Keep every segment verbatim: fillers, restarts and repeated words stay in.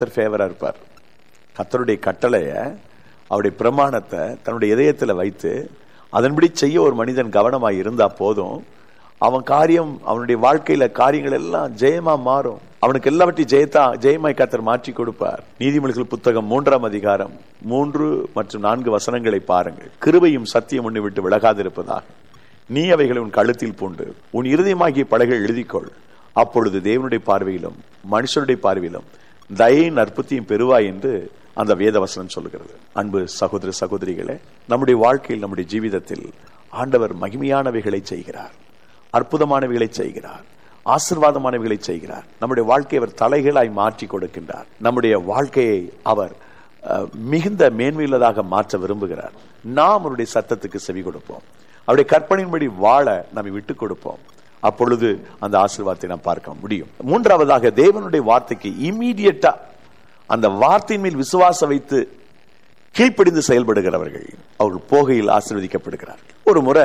ஃபேவரா இருப்பார். கர்த்தருடைய கட்டளைய, அவருடைய பிரமாணத்தை தன்னுடைய இதயத்துல வைத்து அதன்படி செய்ய ஒரு மனிதன் கவனமாய் இருந்தா போதும், அவன் காரியம், அவனுடைய வாழ்க்கையில காரியங்கள் எல்லாம் ஜெயமா மாறும். அவனுக்கு எல்லாவற்றையும் ஜெயத்தா ஜெயமாய் கர்த்தர் மாற்றி கொடுப்பார். நீதிமொழிகள் புத்தகம் மூன்றாம் அதிகாரம் மூன்று மற்றும் நான்கு வசனங்களை பாருங்கள். கிருபையும் சத்தியம் உன்னை விட்டு விலகாதிருப்பதாக நீ அவைகளை உன் கழுத்தில் பூண்டு உன் இருதயமாகிய பலகைகள் எழுதிக்கொள். அப்பொழுது தேவனுடைய பார்வையிலும் மனுஷனுடைய பார்வையிலும் தயையின் அற்புத்தியும் பெறுவாய் என்று அந்த வேத வசனம் சொல்லுகிறது. அன்பு சகோதர சகோதரிகளே, நம்முடைய வாழ்க்கையில், நம்முடைய ஜீவிதத்தில் ஆண்டவர் மகிமையானவைகளை செய்கிறார், அற்புதமானவைகளை செய்கிறார், ஆசீர்வாதமானவைகளை செய்கிறார். நம்முடைய வாழ்க்கையை அவர் தலைகளாய் மாற்றி கொடுக்கின்றார். நம்முடைய வாழ்க்கையை அவர் மிகுந்த மேன்மையுள்ளதாக மாற்ற விரும்புகிறார். நாம் அவருடைய சத்தத்துக்கு செவி கொடுப்போம், அவருடைய கற்பனையின்படி வாழ நம்மை விட்டுக் கொடுப்போம். அப்பொழுது அந்த ஆசீர்வாதத்தை நாம் பார்க்க முடியும். மூன்றாவதாக, தேவனுடைய வார்த்தைக்கு இம்மீடியட்டா அந்த வார்த்தையின் மேல் விசுவாசம் வைத்து கீழ்ப்படிந்து செயல்படுகிறவர்கள் அவர்கள் போகையில் ஆசீர்வதிக்கப்படுகிறார்கள். ஒரு முறை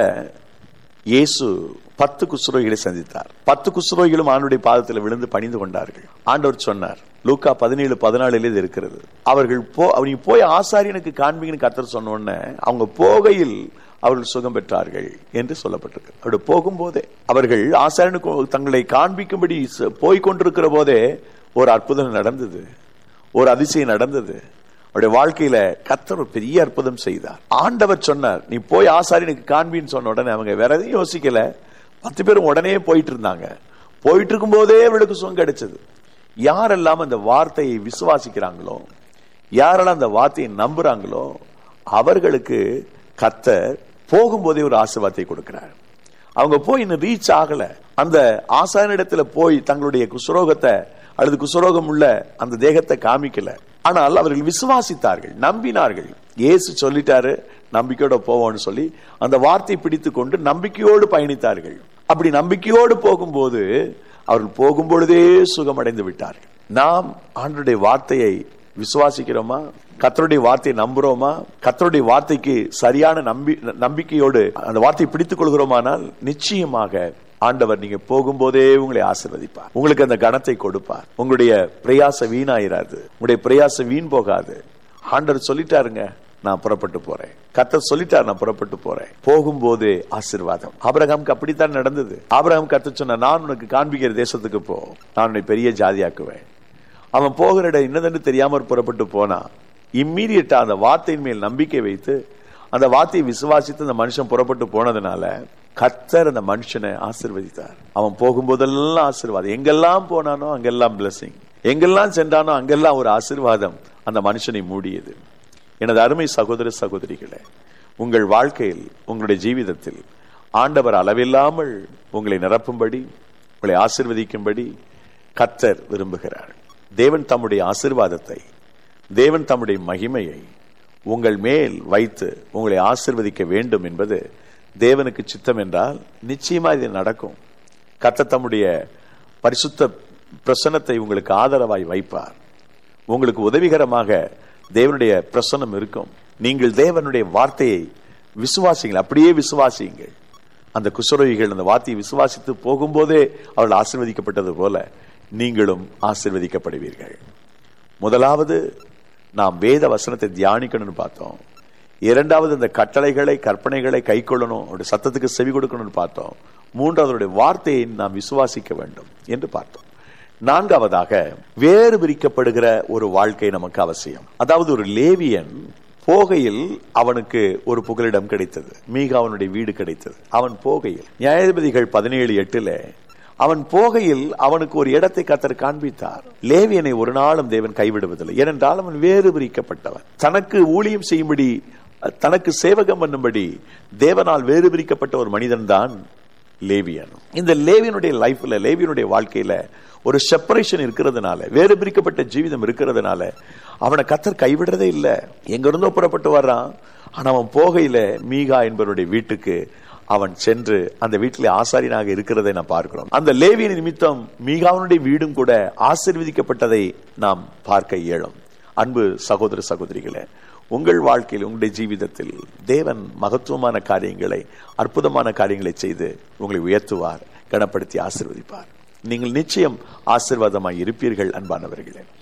இயேசு பத்து குஷ்ரோகிகளை சந்தித்தார். பத்து குஷ்ரோகிகளும் ஆண்டவருடைய பாதத்தில் விழுந்து பணிந்து கொண்டார்கள். ஆண்டவர் சொன்னார், லூக்கா பதினேழு பதினாலுல இது இருக்கிறது, அவர்கள் போ அவங்க போய் ஆசாரியனுக்கு காண்பீங்கன்னு கர்த்தர் சொன்ன உடனே அவங்க போகையில் அவர்கள் சுகம் பெற்றார்கள் என்று சொல்லப்பட்டிருக்கு. அப்படி போகும்போதே அவர்கள் ஆசாரியனுக்கு தங்களை காண்பிக்கும்படி போய்கொண்டிருக்கிற போதே ஒரு அற்புதம் நடந்தது, ஒரு அதிசயம் நடந்தது. அவருடைய வாழ்க்கையில கர்த்தர் ஒரு பெரிய அற்புதம் செய்தார். ஆண்டவர் சொன்னார், நீ போய் ஆசாரியனுக்கு காண்பின்னு சொன்ன உடனே அவங்க வேற எதையும் யோசிக்கல, பத்து பேரும் உடனே போயிட்டு இருந்தாங்க. போயிட்டு இருக்கும் போதே அவர்களுக்கு சுகம் கிடைச்சது. யாரெல்லாம் அந்த வார்த்தையை விசுவாசிக்கிறாங்களோ, யாரெல்லாம் அந்த வார்த்தையை நம்புறாங்களோ அவர்களுக்கு கர்த்தர் போகும்போதே ஒரு ஆசீர்வாதத்தை கொடுக்கிறார். அவங்க போய் இன்னும் ரீச் ஆகல, அந்த ஆசாரியனிடத்துல போய் தங்களுடைய குஷ்ரோகத்தை அல்லது குஷ்ரோகம் உள்ள அந்த தேகத்தை காமிக்கல. ஆனால் அவர்கள் விசுவாசித்தார்கள், நம்பினார்கள். இயேசு சொல்லிட்டாரு, நம்பிக்கையோட போவோம்னு சொல்லி அந்த வார்த்தையை பிடித்து கொண்டு நம்பிக்கையோடு பயணித்தார்கள். அப்படி நம்பிக்கையோடு போகும்போது அவர்கள் போகும்பொழுதே சுகமடைந்து விட்டார்கள். நாம் ஆண்டவருடைய வார்த்தையை விசுவாசிக்கிறோமா? கர்த்தருடைய வார்த்தையை நம்புறோமா? கர்த்தருடைய வார்த்தைக்கு சரியான நம்பி நம்பிக்கையோடு அந்த வார்த்தையை பிடித்துக் கொள்கிறோமானால் நிச்சயமாக ஆண்டவர் நீங்க போகும்போதே உங்களை ஆசீர்வதிப்பார், உங்களுக்கு அந்த கனத்தை கொடுப்பார். உங்களுடைய பிரயாச வீணாயிராது, உங்களுடைய பிரயாச வீண் போகாது. ஆண்டவர் சொல்லிட்டாருங்க, நான் புறப்பட்டு போறேன். கர்த்தர் சொல்லிட்டார், நான் புறப்பட்டு போறேன். போகும்போதே ஆசீர்வாதம். ஆபிரகாமுக்கு அப்படித்தான் நடந்தது. ஆபிரகாம் கர்த்தர் சொன்ன, நான் உனக்கு காண்பிக்கிற தேசத்துக்கு போ, நான் உன்னை பெரிய ஜாதியாக்குவேன். அவன் போகிற இடம் என்னதென்று தெரியாம புறப்பட்டு போனா, இம்மீடியட்டா அந்த வார்த்தையின் மேல் நம்பிக்கை வைத்து அந்த வார்த்தையை விசுவாசித்து அந்த மனுஷன் புறப்பட்டு போனதுனால கர்த்தர் அந்த மனுஷனை ஆசீர்வதித்தார். அவன் போகும்போதெல்லாம் ஆசீர்வாதம், எங்கெல்லாம் போனானோ அங்கெல்லாம் பிளஸிங், எங்கெல்லாம் சென்றானோ அங்கெல்லாம் ஒரு ஆசீர்வாதம் அந்த மனுஷனை மூடியது. எனது அருமை சகோதர சகோதரிகளே, உங்கள் வாழ்க்கையில், உங்களுடைய ஜீவிதத்தில் ஆண்டவர் அளவில்லாமல் உங்களை நிரப்பும்படி, உங்களை ஆசீர்வதிக்கும்படி கர்த்தர் விரும்புகிறார். தேவன் தம்முடைய ஆசீர்வாதத்தை, தேவன் தம்முடைய மகிமையை உங்கள் மேல் வைத்து உங்களை ஆசீர்வதிக்க வேண்டும் என்பது தேவனுக்கு சித்தம் என்றால் நிச்சயமா இது நடக்கும். கர்த்தர் தம்முடைய பரிசுத்த பிரசன்னத்தை உங்களுக்கு ஆதரவாய் வைப்பார். உங்களுக்கு உதவிகரமாக தேவனுடைய பிரசன்னம் இருக்கும். நீங்கள் தேவனுடைய வார்த்தையை விசுவாசிங்கள், அப்படியே விசுவாசியுங்கள். அந்த குஷ்ரோகிகள் அந்த வார்த்தையை விசுவாசித்து போகும்போதே அவர்கள் ஆசீர்வதிக்கப்பட்டது போல நீங்களும் ஆசீர்வதிக்கப்படுவீர்கள். முதலாவது நாம் வேத வசனத்தை தியானிக்கணும்னு பார்த்தோம். இரண்டாவது இந்த கட்டளைகளை, கற்பனைகளை கை கொள்ளணும், அவருடைய சத்தத்துக்கு செவி கொடுக்கணும்னு பார்த்தோம். மூன்றாவது அவருடைய வார்த்தையை நாம் விசுவாசிக்க வேண்டும் என்று பார்த்தோம். நான்காவதாக வேறு பிரிக்கப்படுகிற ஒரு வாழ்க்கை நமக்கு அவசியம். அதாவது ஒரு லேவியன் போகையில் அவனுக்கு ஒரு புகலிடம் கிடைத்தது, மீகாவனுடைய வீடு கிடைத்தது. அவன் போகையில் நியாயாதிபதிகள் பதினேழு எட்டுல அவன் போகையில் அவனுக்கு ஒரு இடத்தை கர்த்தர் காண்பித்தார். லேவியனை ஒரு நாளும் தேவன் கைவிடுவதில்லை. ஏனென்றால் அவன் வேறு பிரிக்கப்பட்டவன். தனக்கு ஊழியம் செய்யும்படி, தனக்கு சேவகம் பண்ணும்படி தேவனால் வேறு பிரிக்கப்பட்ட ஒரு மனிதன் தான் லேவியன். இந்த லேவியனுடைய லைஃப்ல, லேவியனுடைய வாழ்க்கையில ஒரு செப்பரேஷன் இருக்கிறதுனால, வேறு பிரிக்கப்பட்ட ஜீவிதம் இருக்கிறதுனால அவனை கர்த்தர் கைவிடுறதே இல்லை. எங்க இருந்தோ புறப்பட்டு வர்றான். ஆனா அவன் போகையில மீகா என்பவருடைய வீட்டுக்கு அவன் சென்று அந்த வீட்டிலே ஆசாரியனாக இருக்கிறதை நாம் பார்க்கிறோம். அந்த லேவியின் நிமித்தம் மீகாவனுடைய வீடும் கூட ஆசீர்வதிக்கப்பட்டதை நாம் பார்க்க இயலும். அன்பு சகோதர சகோதரிகளே, உங்கள் வாழ்க்கையில், உங்களுடைய ஜீவிதத்தில் தேவன் மகத்துவமான காரியங்களை, அற்புதமான காரியங்களை செய்து உங்களை உயர்த்துவார், கனப்படுத்தி ஆசீர்வதிப்பார். நீங்கள் நிச்சயம் ஆசீர்வாதமாய் இருப்பீர்கள். அன்பானவர்களே,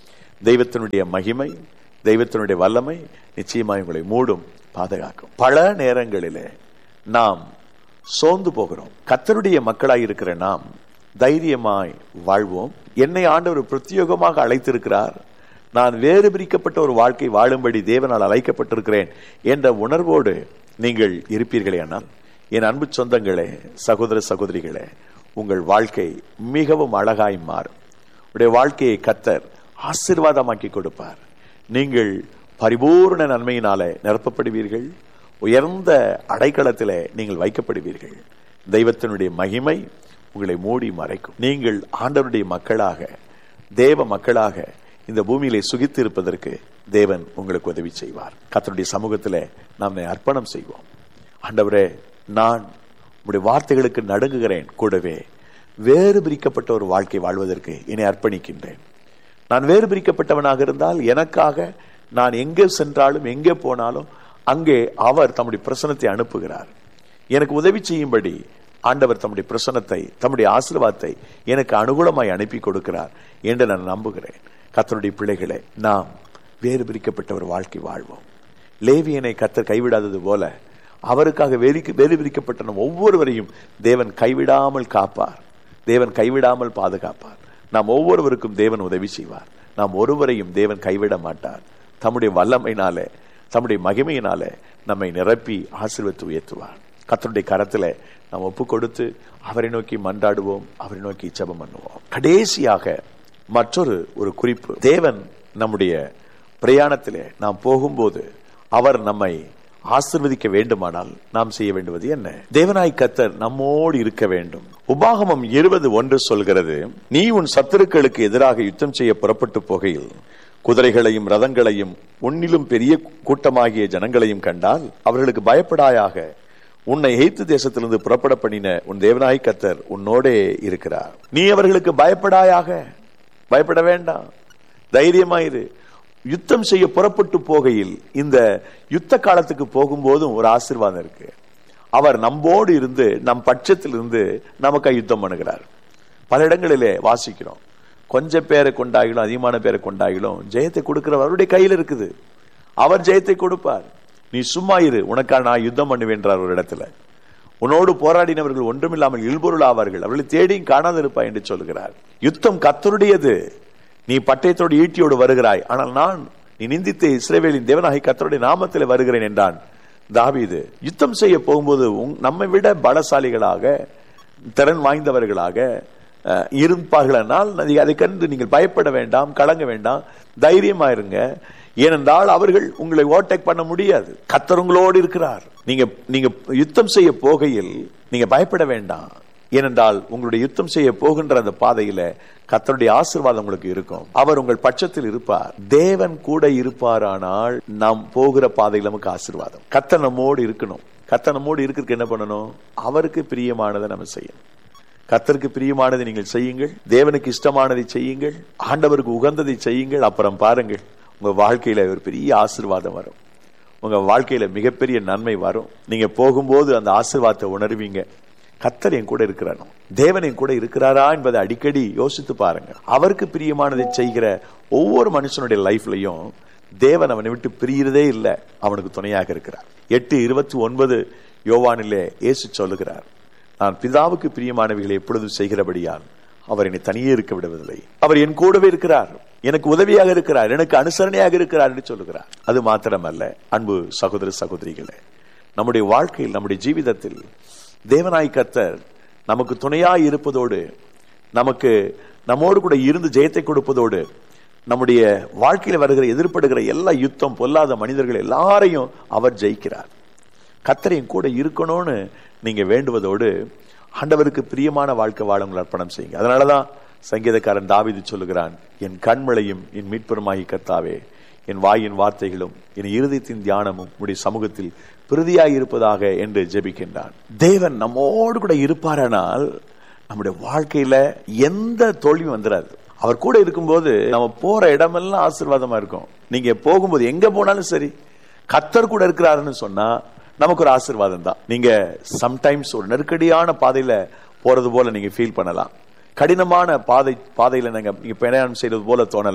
தெய்வத்தினுடைய மகிமை, தெய்வத்தினுடைய வல்லமை நிச்சயமாய் உங்களை மூடும், பாதுகாக்கும். பல நேரங்களிலே நாம் சோர்ந்து போகிறோம். கர்த்தருடைய மக்களாய் இருக்கிற நாம் தைரியமாய் வாழ்வோம். என்னை ஆண்டவர் பிரத்யேகமாக அழைத்திருக்கிறார், நான் வேறு பிரிக்கப்பட்ட ஒரு வாழ்க்கை வாழும்படி தேவனால் அழைக்கப்பட்டிருக்கிறேன் என்ற உணர்வோடு நீங்கள் இருப்பீர்களே ஆனால், என் அன்பு சொந்தங்களே, சகோதர சகோதரிகளே, உங்கள் வாழ்க்கை மிகவும் அழகாய் மாறும். உடைய வாழ்க்கையை கர்த்தர் ஆசீர்வாதமாக்கி கொடுப்பார். நீங்கள் பரிபூர்ண நன்மையினாலே நிரப்பப்படுவீர்கள். உயர்ந்த அடைக்கலத்திலே நீங்கள் வைக்கப்படுவீர்கள். தெய்வத்தினுடைய மகிமை உங்களை மூடி மறைக்கும். நீங்கள் ஆண்டவருடைய மக்களாக, தேவ மக்களாக இந்த பூமியிலே சுகித்து இருப்பதற்கு தேவன் உங்களுக்கு உதவி செய்வார். கர்த்தருடைய சமூகத்திலே நாம் அர்ப்பணம் செய்வோம். ஆண்டவரே, நான் உம்முடைய வார்த்தைகளுக்கு நடுங்குகிறேன். கூடவே வேறு பிரிக்கப்பட்ட ஒரு வாழ்க்கை வாழ்வதற்கு என்னை அர்ப்பணிக்கின்றேன். நான் வேறு பிரிக்கப்பட்டவனாக இருந்தால் எனக்காக நான் எங்கே சென்றாலும் எங்கே போனாலும் அங்கே அவர் தம்முடைய பிரசன்னத்தை அனுப்புகிறார். எனக்கு உதவி செய்யும்படி ஆண்டவர் தம்முடைய பிரசன்னத்தை, தம்முடைய ஆசீர்வாதத்தை எனக்கு அனுகூலமாய் அனுப்பி கொடுக்கிறார் என்று நான் நம்புகிறேன். கர்த்தருடைய பிள்ளைகளே, நாம் வேறு பிரிக்கப்பட்ட ஒரு வாழ்க்கை வாழ்வோம். லேவியனை கர்த்தர் கைவிடாதது போல அவருக்காக வேறு வேறு பிரிக்கப்பட்ட நம் ஒவ்வொருவரையும் தேவன் கைவிடாமல் காப்பார். தேவன் கைவிடாமல் பாதுகாப்பார். நாம் ஒவ்வொருவருக்கும் தேவன் உதவி செய்வார். நாம் ஒருவரையும் தேவன் கைவிட மாட்டார். தம்முடைய வல்லமையினாலே, தம்முடைய மகிமையினாலே நம்மை நிரப்பி ஆசீர்வதித்து உயர்த்துவார். கர்த்தருடைய கரத்திலே நாம் ஒப்பு கொடுத்து அவரை நோக்கி மன்றாடுவோம், அவரை நோக்கி ஜெபம் பண்ணுவோம். கடைசியாக மற்றொரு ஒரு குறிப்பு, தேவன் நம்முடைய பிரயாணத்திலே நாம் போகும்போது அவர் நம்மை ஆசீர்வதிக்க வேண்டுமானால் நாம் செய்ய வேண்டுவது என்ன? தேவனாய் கர்த்தர் நம்மோடு இருக்க வேண்டும். உபாகமம் இருபது ஒன்று சொல்கிறது, நீ உன் சத்துருக்களுக்கு எதிராக யுத்தம் செய்ய புறப்பட்டு போகையில் குதிரைகளையும் ரதங்களையும் உன்னிலும் பெரிய கூட்டமாகிய ஜனங்களையும் கண்டால் அவர்களுக்கு பயப்படாயாக. உன்னை எகிப்து தேசத்திலிருந்து புறப்பட பண்ணின உன் தேவனாய் கர்த்தர் உன்னோடே இருக்கிறார். நீ அவர்களுக்கு பயப்படாயாக. பயப்பட வேண்டாம், தைரியமாயிரு. யுத்தம் செய்ய புறப்பட்டு போகையில், இந்த யுத்த காலத்துக்கு போகும்போதும் ஒரு ஆசீர்வாதம் இருக்கு. அவர் நம்மோடு இருந்து நம் பட்சத்தில் இருந்து நமக்கு யுத்தம் பண்ணுகிறார். பல இடங்களிலே வாசிக்கிறோம், கொஞ்சம் பேரை கொண்டாகிலும் அதிகமான பேரை கொண்டாகிலும் ஜெயத்தை கொடுக்கிறவர் அவருடைய கையில் இருக்குது. அவர் ஜெயத்தை கொடுப்பார். நீ சும்மா இரு, உனக்காக நான் யுத்தம் பண்ணுவேன்றார். ஒரு இடத்துல உன்னோடு போராடினவர்கள் ஒன்றுமில்லாமல் இல்பொருள் ஆவார்கள், அவர்களை தேடியும் காணாது இருப்பாய் என்று சொல்கிறார். யுத்தம் கர்த்தருடையது. நீ பட்டயத்தோடு ஈட்டியோடு வருகிறாய், ஆனால் நான் நீ நிந்தித்த இஸ்ரவேலின் தேவனாகிய கர்த்தருடைய நாமத்தில் வருகிறேன் என்றான் தாவீது. யுத்தம் செய்ய போகும்போது நம்மை விட பலசாலிகளாக, திறன் வாய்ந்தவர்களாக இருப்பார்களானால் அதை கண்டு நீங்கள் பயப்பட வேண்டாம், கலங்க வேண்டாம், தைரியமா இருங்க. ஏனென்றால் அவர்கள் உங்களை ஓவர்டேக் பண்ண முடியாது. கர்த்தர் உங்களோடு இருக்கிறார். நீங்க நீங்க யுத்தம் செய்ய போகையில் நீங்க பயப்பட வேண்டாம். ஏனென்றால் உங்களுடைய யுத்தம் செய்ய போகின்ற அந்த பாதையில கர்த்தருடைய ஆசீர்வாதம் உங்களுக்கு இருக்கும். அவர் உங்கள் பட்சத்தில் இருப்பார். தேவன் கூட இருப்பாரானால் நாம் போகிற பாதையில் நமக்கு ஆசீர்வாதம். கர்த்தர் நம்மோடு இருக்கணும். கர்த்தர் நம்மோடு இருக்கிறதுக்கு என்ன பண்ணணும்? அவருக்கு பிரியமானதை நம்ம செய்யணும். கர்த்தருக்கு பிரியமானதை நீங்கள் செய்யுங்கள், தேவனுக்கு இஷ்டமானதை செய்யுங்கள், ஆண்டவருக்கு உகந்ததை செய்யுங்கள். அப்புறம் பாருங்கள், உங்க வாழ்க்கையில ஒரு பெரிய ஆசீர்வாதம் வரும். உங்க வாழ்க்கையில மிகப்பெரிய நன்மை வரும். நீங்க போகும்போது அந்த ஆசீர்வாதத்தை உணர்வீங்க. கர்த்தர் என் கூட இருக்கிறானோ, தேவன் என் கூட இருக்கிறாரா என்பதை அடிக்கடி யோசித்து பாருங்க. அவருக்கு பிரியமானதை செய்கிற ஒவ்வொரு மனுஷனுடைய லைஃப்லையும் தேவன் அவனை விட்டு பிரியறதே இல்லை, அவனுக்கு துணையாக இருக்கிறார். எட்டு இருபத்தி ஒன்பது யோவானிலே இயேசு சொல்லுகிறார், நான் பிதாவுக்கு பிரியமானவைகளை எப்பொழுதும் செய்கிறபடியால் அவர் என்னை தனியே இருக்க விடுவதில்லை. அவர் என் கூடவே இருக்கிறார், எனக்கு உதவியாக இருக்கிறார், எனக்கு அனுசரணையாக இருக்கிறார் என்று சொல்லுகிறார். அது மாத்திரமல்ல, அன்பு சகோதர சகோதரிகளே, நம்முடைய வாழ்க்கையில், நம்முடைய ஜீவிதத்தில் தேவனாய் கர்த்தர் நமக்கு துணையாய் இருப்பதோடு, நமக்கு நம்மோடு கூட இருந்து ஜெயத்தை கொடுப்பதோடு, நம்முடைய வாழ்க்கையில் வருகிற எதிர்ப்படுகிற எல்லா யுத்தம், பொல்லாத மனிதர்கள் எல்லாரையும் அவர் ஜெயிக்கிறார். கர்த்தர் என் கூட இருக்கணும்னு நீங்க வேண்டுவதோடு ஆண்டவருக்கு பிரியமான வாழ்க்கை வாழ உங்கள் அர்ப்பணம் செய்யுங்க. அதனாலதான் சங்கீதக்காரன் தாவீது சொல்லுகிறான், என் கண்மலையும் என் மீட்பருமாகி கர்த்தாவே, என் வாயின் வார்த்தைகளும் என் இருதயத்தின் தியானமும் உடைய சமூகத்தில் பிரதியாய் இருப்பதாக என்று ஜெபிக்கின்றான். தேவன் நம்மோடு கூட இருப்பாரானால் நம்முடைய வாழ்க்கையில எந்த தோல்வியும் வந்துடாது. அவர் கூட இருக்கும்போது நம்ம போற இடமெல்லாம் ஆசீர்வாதமா இருக்கும். நீங்க போகும்போது எங்க போனாலும் சரி, கர்த்தர் கூட இருக்கிறாருன்னு சொன்னா நமக்கு ஒரு ஆசீர்வாதம் தான். நீங்க சம்டைம்ஸ் ஒரு நெருக்கடியான பாதையில போறது போல நீங்க ஃபீல் பண்ணலாம். கடினமான பாதை பாதையில நீங்க பிரயாணம் செய்யறது போல தோணலாம்.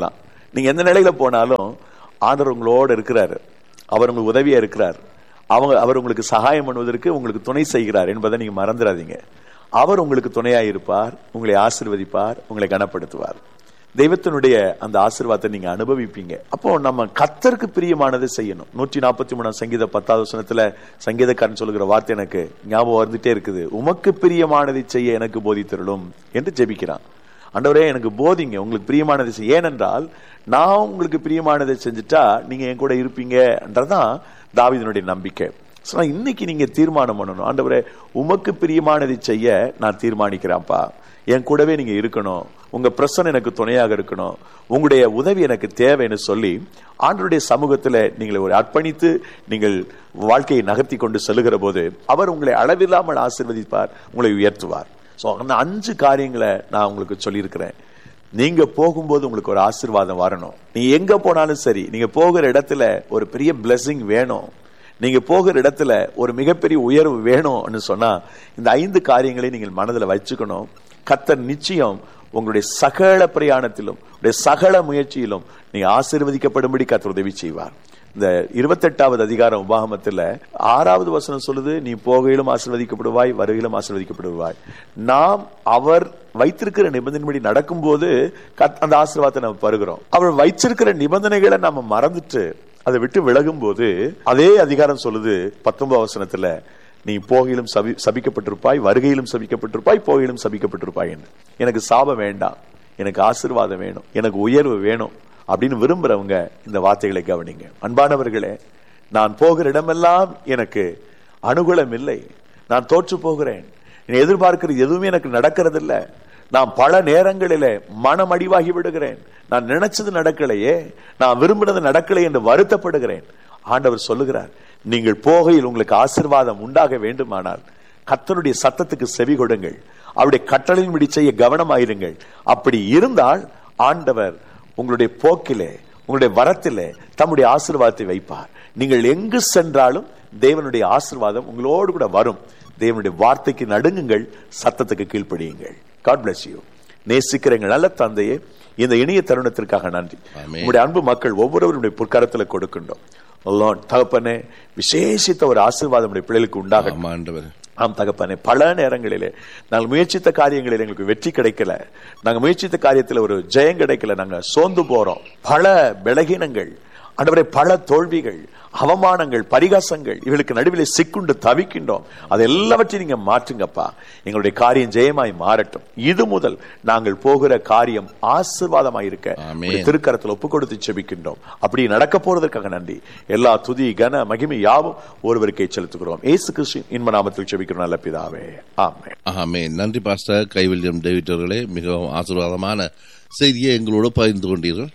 நீங்க எந்த நிலையில போனாலும் ஆண்டவர் உங்களோட இருக்கிறாரு. அவர் உங்களுக்கு உதவியா இருக்கிறார். அவங்க அவர் உங்களுக்கு சகாயம் பண்ணுவதற்கு உங்களுக்கு துணை செய்கிறார் என்பதை நீங்க மறந்துடாதீங்க. அவர் உங்களுக்கு துணையா இருப்பார், உங்களை ஆசீர்வதிப்பார், உங்களை கனப்படுத்துவார். தெய்வத்தினுடைய அந்த ஆசீர்வாதத்தை நீங்க அனுபவிப்பீங்க. அப்போ நம்ம கர்த்தருக்கு பிரியமானதை செய்யணும். நூற்றி நாற்பத்தி மூணாம் சங்கீத பத்தாவது வசனத்துல சங்கீதக்காரன் சொல்லுகிற வார்த்தை எனக்கு ஞாபகம் வந்துட்டே இருக்குது. உமக்கு பிரியமானதை செய்ய எனக்கு போதித்தருளும் என்று ஜெபிக்கிறான். ஆண்டவரே எனக்கு போதிங்க, உங்களுக்கு பிரியமானதை செய்ய. ஏனென்றால் நான் உங்களுக்கு பிரியமானதை செஞ்சுட்டா நீங்க என் கூட இருப்பீங்கன்றதான் தாவீதினுடைய நம்பிக்கை. இன்னைக்கு நீங்க தீர்மானம் பண்ணணும், ஆண்டவரே உமக்கு பிரியமானதை செய்ய நான் தீர்மானிக்கிறேன்ப்பா, என் கூடவே நீங்க இருக்கணும், உங்க பிரசன்னம் எனக்கு துணையாக இருக்கணும், உங்களுடைய உதவி எனக்கு தேவைன்னு சொல்லி ஆண்டவருடைய சமூகத்துல நீங்கள் ஒரு அர்ப்பணித்து நீங்கள் வாழ்க்கையை நகர்த்தி கொண்டு செல்லுகிற போது அவர் உங்களை அளவில்லாமல் ஆசீர்வதிப்பார், உங்களை உயர்த்துவார். ஸோ அந்த அஞ்சு காரியங்களை நான் உங்களுக்கு சொல்லியிருக்கிறேன். நீங்க போகும்போது உங்களுக்கு ஒரு ஆசீர்வாதம் வரணும். நீ எங்க போனாலும் சரி, நீங்க போகிற இடத்துல ஒரு பெரிய பிளெஸிங் வேணும், நீங்க போகிற இடத்துல ஒரு மிகப்பெரிய உயர்வு வேணும்னு சொன்னா இந்த ஐந்து காரியங்களை நீங்கள் மனதில் வச்சுக்கணும். கர்த்தர் நிச்சயம் உங்களுடைய சகல பிரயாணத்திலும் சகல முயற்சியிலும் நீங்க ஆசீர்வதிக்கப்படும்படி கர்த்தர் உதவி செய்வார். இந்த இருபத்தி எட்டாவது அதிகாரம் உபாகமத்தில் ஆறாவது வசனம் சொல்லுது, நீ போகையிலும் ஆசீர்வதிக்கப்படுவாய், வருகையிலும் ஆசீர்வதிக்கப்படுவாய். நாம் அவர் வைத்திருக்கிற நிபந்தனைப்படி நடக்கும் போது அந்த ஆசீர்வாதத்தை நம்ம பெறுகிறோம். அவர் வைத்திருக்கிற நிபந்தனைகளை நம்ம மறந்துட்டு அதை விட்டு விலகும் போது அதே அதிகாரம் சொல்லுது பத்தொன்பது வசனத்துல, நீ போகையிலும் சபி சபிக்கப்பட்டிருப்பாய் வருகையிலும் சபிக்கப்பட்டிருப்பாய் போகையிலும் சபிக்கப்பட்டிருப்பாய் என்று. எனக்கு சாபம் வேண்டாம், எனக்கு ஆசீர்வாதம் வேணும், எனக்கு உயர்வு வேணும் அப்படின்னு விரும்புறவங்க இந்த வார்த்தைகளை கவனிங்க. அன்பானவர்களே, நான் போகிற இடமெல்லாம் எனக்கு அனுகூலம் இல்லை, நான் தோற்று போகிறேன், எதிர்பார்க்கிறது எதுவுமே எனக்கு நடக்கிறது இல்லை, நான் பல நேரங்களிலே மனம் அடிவாகி விடுகிறேன், நான் நினைச்சது நடக்கலையே, நான் விரும்பினது நடக்கலை என்று வருத்தப்படுகிறேன். ஆண்டவர் சொல்லுகிறார், நீங்கள் போகையில் உங்களுக்கு ஆசீர்வாதம் உண்டாக வேண்டுமானால் கர்த்தருடைய சத்தத்துக்கு செவி கொடுங்கள், அவருடைய கட்டளையின்படி செய்ய கவனமாயிருங்கள். அப்படி இருந்தால் ஆண்டவர் உங்களுடைய போக்கிலே உங்களுடைய வரத்திலே தம்முடைய ஆசீர்வாதத்தை வைப்பார். நீங்கள் எங்கு சென்றாலும் தேவனுடைய ஆசீர்வாதம் உங்களோடு கூட வரும். தேவனுடைய வார்த்தைக்கு நடுங்குங்கள், சத்தத்துக்கு கீழ்ப்படியுங்கள். God bless you. நேசிக்கிற எங்கள் நல்ல தந்தையே, இந்த இனிய தருணத்திற்காக நன்றி. உங்களுடைய அன்பு மக்கள் ஒவ்வொருவருடைய பொற்கரத்துல கொடுக்கின்றோம். தகப்பனே, விசேஷித்த ஒரு ஆசீர்வாதம் பிள்ளைகளுக்கு உண்டாகும். ஆம் தகப்பனே, பல நேரங்களிலே நாங்கள் முயற்சித்த காரியங்களில் எங்களுக்கு வெற்றி கிடைக்கல, நாங்கள் முயற்சித்த காரியத்தில் ஒரு ஜெயம் கிடைக்கல, நாங்கள் சோர்ந்து போறோம். பல பலகீனங்கள் ஆண்டவரே, பல தோல்விகள், அவமானங்கள், பரிகாசங்கள், இவளுக்கு நடுவில் சிக்குண்டு தவிக்கின்றோம். அது எல்லாவற்றையும் நீங்க மாற்றுங்கப்பா. எங்களுடைய காரியம் ஜெயமாய் மாறட்டும். இது முதல் நாங்கள் போகிற காரியம் ஆசீர்வாதமாயிருக்க திருக்கரத்தில் ஒப்பு கொடுத்து செபிக்கின்றோம். அப்படி நடக்க போறதற்காக நன்றி. எல்லா துதி கன மகிமை யாவும் ஒருவருக்கே செலுத்துகிறோம். இயேசு கிறிஸ்துவின் இன்ப நாமத்தில் செபிக்கிறோம் நல்ல பிதாவே, ஆமென். ஆமென். நன்றி பாஸ்டர் கைவில்யம் டேவிட் அவர்களே, மிகவும் ஆசீர்வாதமான செய்தியை எங்களோடு பகிர்ந்து கொண்டீர்கள்.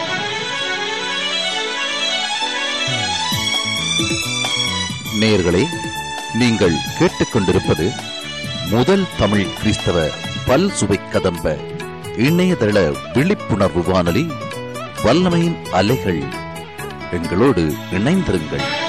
நேயர்களே, நீங்கள் கேட்டுக்கொண்டிருப்பது முதல் தமிழ் கிறிஸ்தவ பல் சுவை கதம்ப இணையதள விழிப்புணர்வு வானொலி வல்லமையின் அலைகள். எங்களோடு இணைந்திருங்கள்.